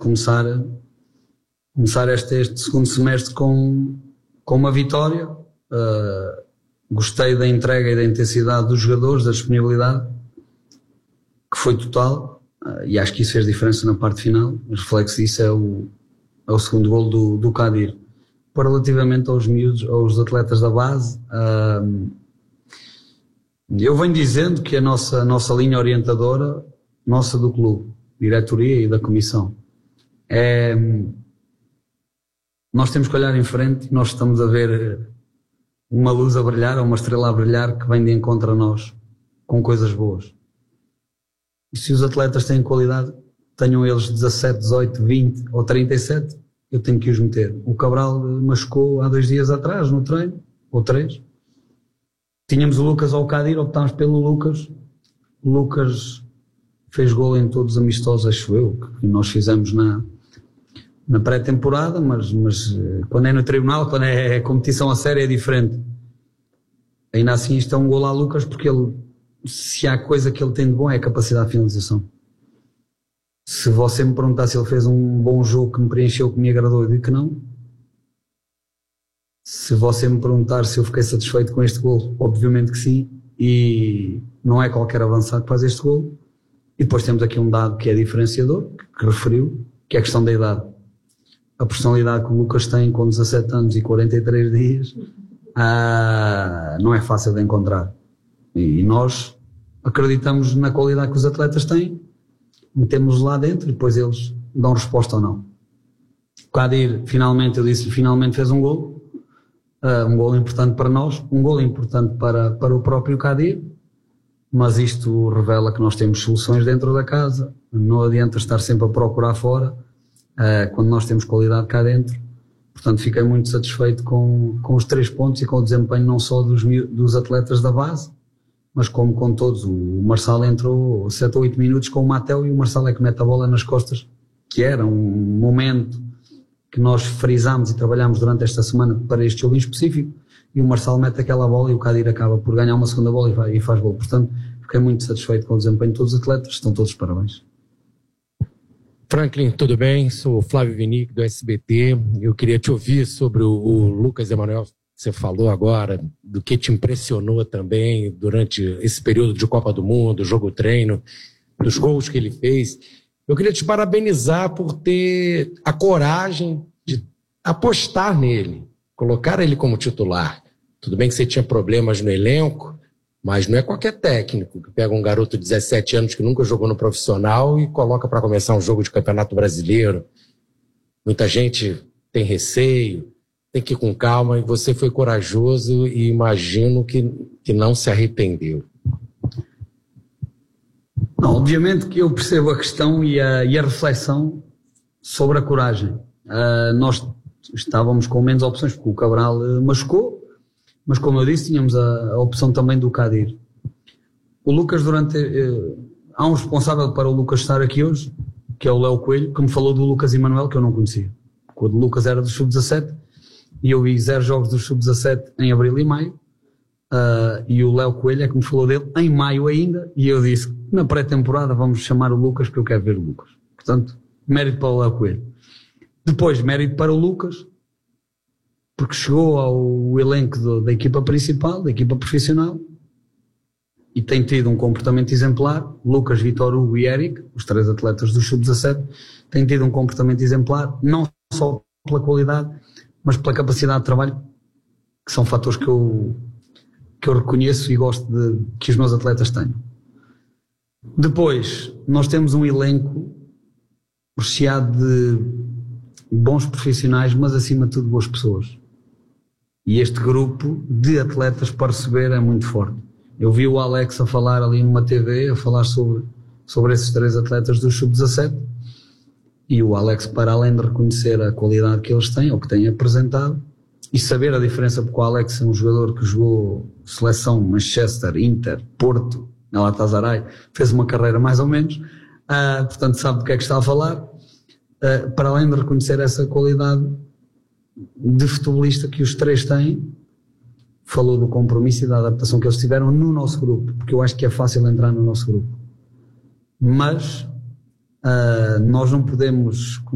começar este segundo semestre com uma vitória. Gostei da entrega e da intensidade dos jogadores, da disponibilidade, que foi total, e acho que isso fez diferença na parte final. O reflexo disso é o segundo gol do Kadir. Relativamente aos miúdos, aos atletas da base, eu venho dizendo que a nossa linha orientadora, nossa do clube, diretoria e da comissão, nós temos que olhar em frente e nós estamos a ver uma luz a brilhar, ou uma estrela a brilhar que vem de encontro a nós, com coisas boas. E se os atletas têm qualidade, tenham eles 17, 18, 20 ou 37, eu tenho que os meter. O Cabral machucou há 2 dias atrás no treino, ou 3. Tínhamos o Lucas ou o Kadir, optámos pelo Lucas. O Lucas fez gol em todos os amistosos, acho eu, que nós fizemos na pré-temporada, mas quando é no tribunal, quando é competição a sério, é diferente. Ainda assim, isto é um gol a Lucas, porque se há coisa que ele tem de bom é a capacidade de finalização. Se você me perguntar se ele fez um bom jogo que me preencheu, que me agradou, eu digo que não. Se você me perguntar se eu fiquei satisfeito com este gol, obviamente que sim, e não é qualquer avançado que faz este gol. E depois temos aqui um dado que é diferenciador, que referiu, que é a questão da idade. A personalidade que o Lucas tem com 17 anos e 43 dias não é fácil de encontrar. E nós acreditamos na qualidade que os atletas têm, metemos lá dentro e depois eles dão resposta ou não. O Kadir, finalmente, eu disse, finalmente fez um gol importante para nós, um gol importante para o próprio Kadir, mas isto revela que nós temos soluções dentro da casa, não adianta estar sempre a procurar fora, quando nós temos qualidade cá dentro. Portanto, fiquei muito satisfeito com os 3 pontos e com o desempenho não só dos atletas da base, mas como com todos. O Marçal entrou 7 ou 8 minutos com o Mateu e o Marçal é que mete a bola nas costas, que era um momento que nós frisámos e trabalhámos durante esta semana para este jogo em específico, e o Marçal mete aquela bola e o Kadir acaba por ganhar uma segunda bola e faz gol. Portanto, fiquei muito satisfeito com o desempenho de todos os atletas, estão todos de parabéns. Franklin, tudo bem? Sou o Flávio Vinic, do SBT. Eu queria te ouvir sobre o Lucas Emanuel. Você falou agora do que te impressionou também durante esse período de Copa do Mundo, jogo-treino, dos gols que ele fez. Eu queria te parabenizar por ter a coragem de apostar nele, colocar ele como titular. Tudo bem que você tinha problemas no elenco, mas não é qualquer técnico que pega um garoto de 17 anos que nunca jogou no profissional e coloca para começar um jogo de Campeonato Brasileiro. Muita gente tem receio, tem que ir com calma, e você foi corajoso e imagino que não se arrependeu. Não, obviamente que eu percebo a questão e a reflexão sobre a coragem. Nós estávamos com menos opções porque o Cabral machucou, mas como eu disse, tínhamos a opção também do Kadir. O Lucas, há um responsável para o Lucas estar aqui hoje, que é o Léo Coelho, que me falou do Lucas Emanuel, que eu não conhecia. O Lucas era do Sub-17, e eu vi 0 jogos do Sub-17 em abril e maio, e o Léo Coelho é que me falou dele em maio ainda, e eu disse, na pré-temporada vamos chamar o Lucas, porque eu quero ver o Lucas. Portanto, mérito para o Léo Coelho. Depois, mérito para o Lucas, porque chegou ao elenco da equipa principal, da equipa profissional, e tem tido um comportamento exemplar. Lucas, Vitor, Hugo e Eric, os 3 atletas do Sub-17, têm tido um comportamento exemplar, não só pela qualidade, mas pela capacidade de trabalho, que são fatores que eu reconheço e gosto que os meus atletas tenham. Depois, nós temos um elenco recheado de bons profissionais, mas acima de tudo boas pessoas. E este grupo de atletas para receber é muito forte. Eu vi o Alex a falar ali numa TV, a falar sobre esses 3 atletas do Sub-17, e o Alex, para além de reconhecer a qualidade que eles têm, ou que têm apresentado, e saber a diferença, porque o Alex é um jogador que jogou seleção Manchester, Inter, Porto, Galatasaray, fez uma carreira mais ou menos, portanto sabe do que é que está a falar, para além de reconhecer essa qualidade de futebolista que os 3 têm, falou do compromisso e da adaptação que eles tiveram no nosso grupo, porque eu acho que é fácil entrar no nosso grupo, mas nós não podemos